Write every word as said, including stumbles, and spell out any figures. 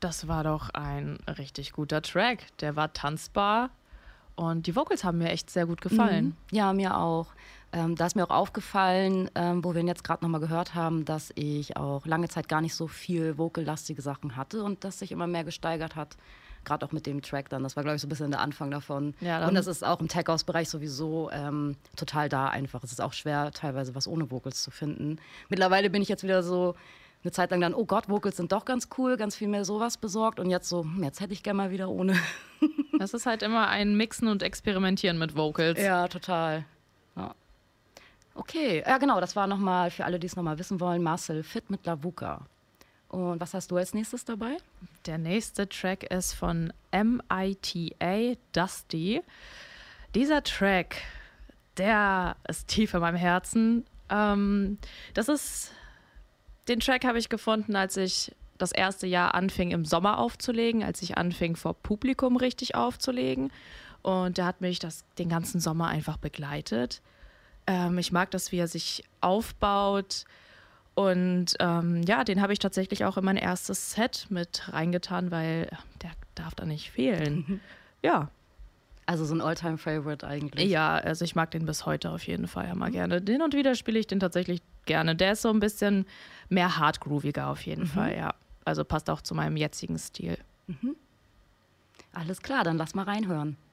das war doch ein richtig guter Track. Der war tanzbar und die Vocals haben mir echt sehr gut gefallen. Mhm. Ja, mir auch. Ähm, da ist mir auch aufgefallen, ähm, wo wir ihn jetzt gerade nochmal gehört haben, dass ich auch lange Zeit gar nicht so viel vocal-lastige Sachen hatte und das sich immer mehr gesteigert hat. Gerade auch mit dem Track dann. Das war, glaube ich, so ein bisschen der Anfang davon. Ja, und das ist auch im Tech-House-Bereich sowieso ähm, total da einfach. Es ist auch schwer, teilweise was ohne Vocals zu finden. Mittlerweile bin ich jetzt wieder so eine Zeit lang dann, oh Gott, Vocals sind doch ganz cool, ganz viel mehr sowas besorgt. Und jetzt so, hm, jetzt hätte ich gerne mal wieder ohne. Das ist halt immer ein Mixen und Experimentieren mit Vocals. Ja, total. Ja. Okay, ja genau, das war nochmal, für alle, die es nochmal wissen wollen, Marcel Fit mit Lavuka. Und was hast du als nächstes dabei? Der nächste Track ist von M I T A, Dusty. Dieser Track, der ist tief in meinem Herzen. Ähm, das ist, den Track habe ich gefunden, als ich das erste Jahr anfing, im Sommer aufzulegen, als ich anfing, vor Publikum richtig aufzulegen. Und der hat mich das, den ganzen Sommer einfach begleitet. Ähm, ich mag das, wie er sich aufbaut. Und ähm, ja, den habe ich tatsächlich auch in mein erstes Set mit reingetan, weil der darf da nicht fehlen. Ja. Also so ein All-Time-Favorite eigentlich. Ja, also ich mag den bis heute auf jeden Fall immer gerne. Den und wieder spiele ich den tatsächlich gerne. Der ist so ein bisschen mehr hardgrooviger auf jeden mhm. Fall, ja. Also passt auch zu meinem jetzigen Stil. Mhm. Alles klar, dann lass mal reinhören.